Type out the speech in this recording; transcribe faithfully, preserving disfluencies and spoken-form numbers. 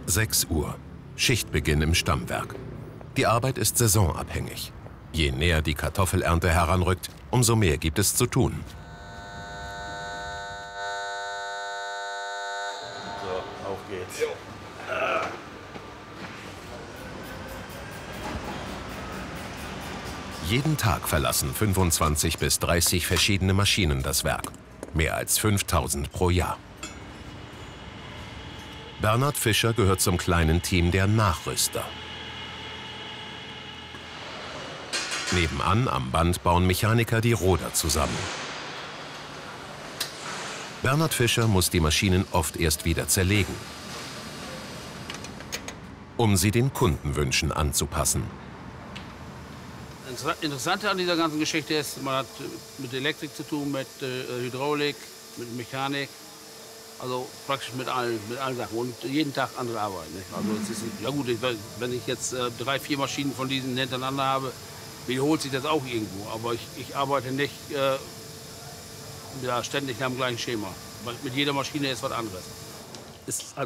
sechs Uhr. Schichtbeginn im Stammwerk. Die Arbeit ist saisonabhängig. Je näher die Kartoffelernte heranrückt, umso mehr gibt es zu tun. So, auf geht's. Jeden Tag verlassen fünfundzwanzig bis dreißig verschiedene Maschinen das Werk. Mehr als fünftausend pro Jahr. Bernhard Fischer gehört zum kleinen Team der Nachrüster. Nebenan am Band bauen Mechaniker die Roder zusammen. Bernhard Fischer muss die Maschinen oft erst wieder zerlegen, um sie den Kundenwünschen anzupassen. Das Interessante an dieser ganzen Geschichte ist, man hat mit Elektrik zu tun, mit äh, Hydraulik, mit Mechanik, also praktisch mit allen, mit allen Sachen und jeden Tag andere Arbeit. Nicht? Also es ist, ja gut, ich, wenn ich jetzt äh, drei, vier Maschinen von diesen hintereinander habe, wiederholt sich das auch irgendwo. Aber ich, ich arbeite nicht äh, ja, ständig nach dem gleichen Schema. Weil mit jeder Maschine ist was anderes. Ist halt